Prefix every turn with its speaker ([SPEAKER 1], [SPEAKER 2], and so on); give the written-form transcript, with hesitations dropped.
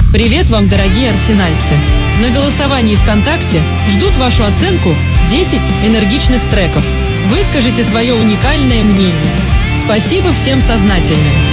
[SPEAKER 1] Привет вам, дорогие арсенальцы! На голосовании ВКонтакте ждут вашу оценку 10 энергичных треков. Выскажите свое уникальное мнение. Спасибо всем сознательным!